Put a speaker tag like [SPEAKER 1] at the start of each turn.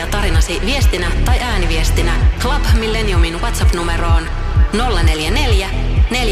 [SPEAKER 1] tarinasi viestinä tai ääniviestinä Club Millenniumin WhatsApp-numeroon 044